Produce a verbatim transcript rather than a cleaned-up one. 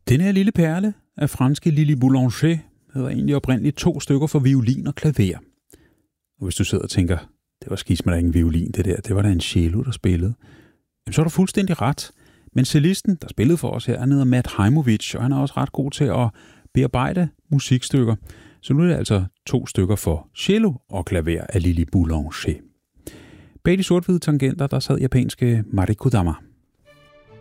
Den her lille perle af franske Lili Boulanger hedder egentlig oprindeligt to stykker for violin og klaver. Og hvis du sidder og tænker, det var skisme, der ingen violin, det der, det var da en cello, der spillede, jamen så er du fuldstændig ret. Men cellisten, der spillede for os her, han hedder Matt Heimovich, og han er også ret god til at bearbejde musikstykker. Så nu er det altså to stykker for cello og klaver af Lili Boulanger. Bag de sort-hvide tangenter, der sad japanske Mari Kodama.